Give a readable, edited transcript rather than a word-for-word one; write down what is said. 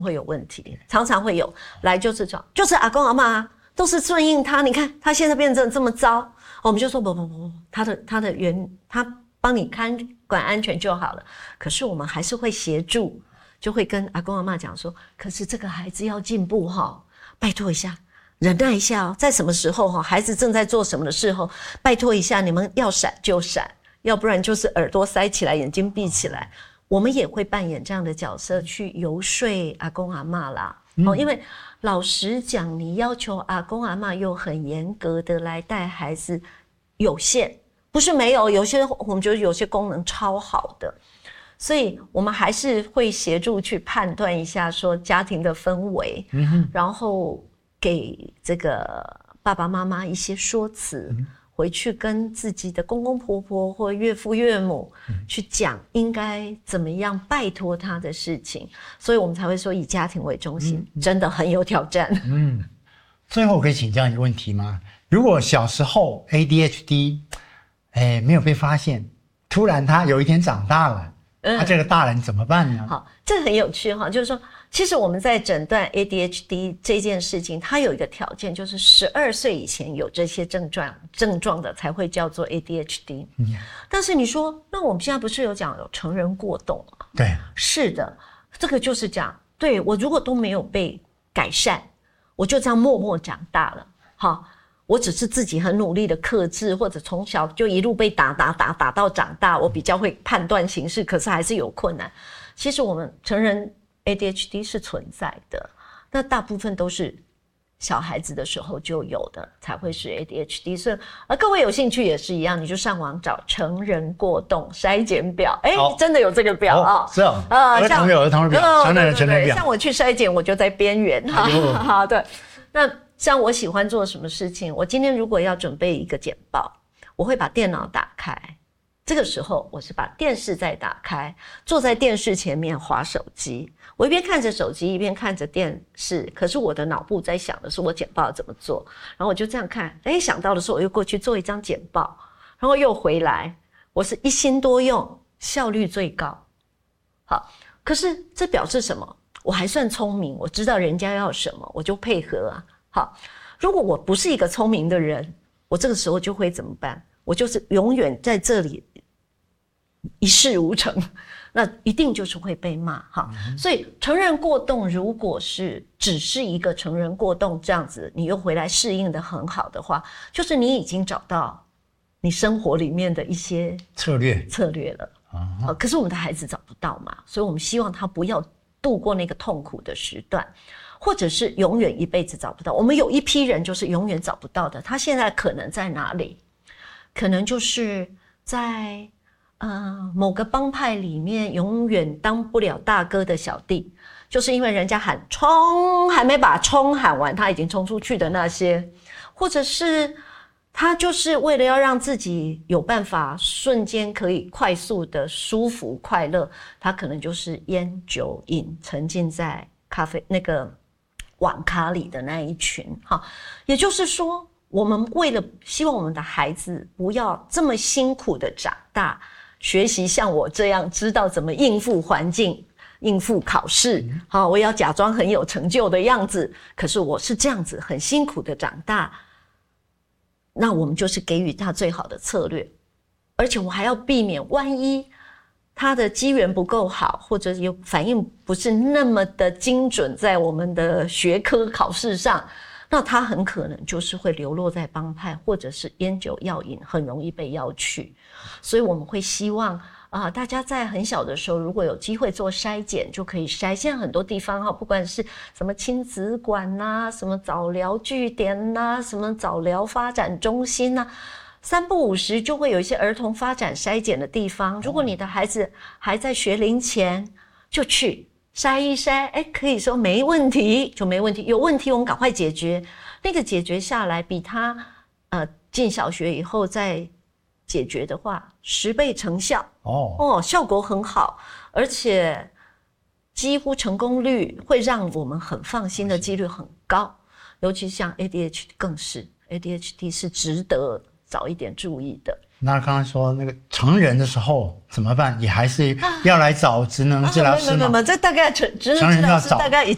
会有问题，常常会有来就是阿公阿嬷都是顺应他，你看他现在变成这么糟，我们就说不，他帮你管安全就好了。可是我们还是会协助，就会跟阿公阿嬷讲说，可是这个孩子要进步哈，拜托一下，忍耐一下哦，在什么时候哈，孩子正在做什么的时候，拜托一下，你们要闪就闪，要不然就是耳朵塞起来，眼睛闭起来。我们也会扮演这样的角色去游说阿公阿嬷啦。因为老实讲，你要求阿公阿嬷又很严格的来带孩子，有限，不是没有，有些我们觉得有些功能超好的，所以我们还是会协助去判断一下说家庭的氛围，然后给这个爸爸妈妈一些说辞，回去跟自己的公公婆婆或岳父岳母去讲应该怎么样拜托他的事情，所以我们才会说以家庭为中心，真的很有挑战。 最后我可以请教一个问题吗？如果小时候 ADHD 没有被发现，突然他有一天长大了，他这个大人怎么办呢？ 好，这很有趣哈，就是说其实我们在诊断 ADHD 这件事情，它有一个条件，就是12岁以前有这些症状的才会叫做 ADHD。但是你说，那我们现在不是有讲有成人过动吗？ 对， 是的，这个就是讲，对，我如果都没有被改善，我就这样默默长大了。好，我只是自己很努力的克制，或者从小就一路被打到长大，我比较会判断形势，可是还是有困难。其实我们成人ADHD 是存在的，那大部分都是小孩子的时候就有的，才会是 ADHD。所以各位有兴趣也是一样，你就上网找成人过动筛检表，真的有这个表啊， 是啊，儿童有儿童的表，成人有成人表。 像我去筛检，我就在边缘。好，对。那像我喜欢做什么事情，我今天如果要准备一个简报，我会把电脑打开。这个时候我是把电视再打开，坐在电视前面滑手机，我一边看着手机一边看着电视，可是我的脑部在想的是我简报要怎么做，然后我就这样看，想到的时候我又过去做一张简报，然后又回来，我是一心多用，效率最高。好，可是这表示什么？我还算聪明，我知道人家要什么，我就配合啊。好，如果我不是一个聪明的人，我这个时候就会怎么办？我就是永远在这里一事无成，那一定就是会被骂哈。所以成人过动如果是只是一个成人过动这样子，你又回来适应的很好的话，就是你已经找到你生活里面的一些策略了。可是我们的孩子找不到嘛，所以我们希望他不要度过那个痛苦的时段，或者是永远一辈子找不到。我们有一批人就是永远找不到的，他现在可能在哪里？可能就是在某个帮派里面永远当不了大哥的小弟，就是因为人家喊冲还没把冲喊完，他已经冲出去的那些，或者是他就是为了要让自己有办法瞬间可以快速的舒服快乐，他可能就是烟酒瘾沉浸在咖啡那个网咖里的那一群哈。也就是说，我们为了希望我们的孩子不要这么辛苦的长大，学习像我这样知道怎么应付环境，应付考试，好，我要假装很有成就的样子，可是我是这样子很辛苦的长大，那我们就是给予他最好的策略，而且我还要避免万一他的机缘不够好，或者有反应不是那么的精准在我们的学科考试上，那他很可能就是会流落在帮派或者是烟酒药瘾，很容易被要去。所以我们会希望大家在很小的时候如果有机会做筛检就可以筛。现在很多地方不管是什么亲子馆啊，什么早疗据点啊，什么早疗发展中心啊，3不5时就会有一些儿童发展筛检的地方。如果你的孩子还在学龄前，就去筛一筛，可以说没问题就没问题，有问题我们赶快解决。那个解决下来比他进小学以后再解决的话10倍成效效果很好，而且几乎成功率会让我们很放心的几率很高。尤其像 ADHD 更是 ADHD 是值得早一点注意的。 那刚刚说那个成人的时候怎么办？也还是要来找职能治疗师吗？ 这大概职能治疗师大概已